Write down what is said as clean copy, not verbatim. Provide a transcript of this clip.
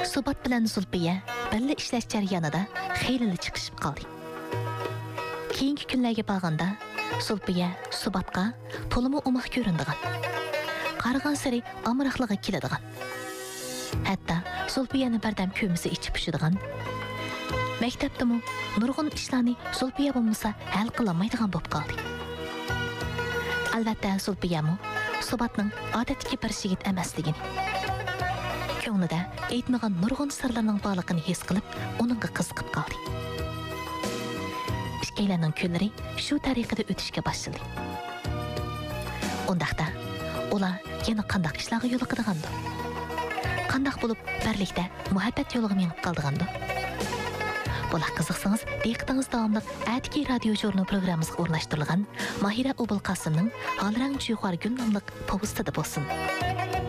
Subat bilan Zulfiya birga ishlash jarayonida xeyli chiqishib qoldi. Keyingi kunlarga borganda Zulfiya Subatga to'limi umoq ko'rindigan. Qaragan sari amroqligiga keladigan. Hatto Zulfiyani bardam ko'misi ichib pishadigan. Maktabdami nurg'un ishlarni Zulfiya bo'lmasa hal qilolmaydigan bo'lib qoldi. Albatta Zulfiyami Subatning odatdagi bir yigit emasligini, ko'nglida aytmagan nurg'un sirlarning borligini his qilib, uningga qiziqib qoldi. Ikkilarning kunlari shu tariqada o'tishga boshladi. Undaqda ular yana qanday ishlarga yo'l qo'ygandir? Qanday bo'lib birlikda muhabbat yo'liga menib qolgandir? Bular qiziqsangiz, diqqatingiz davomli Atki radio jurnal programmasiga o'rnashtirilgan Mahira Obul Qasimning Halrang Chuxar Gün nomli povestida bo'lsin.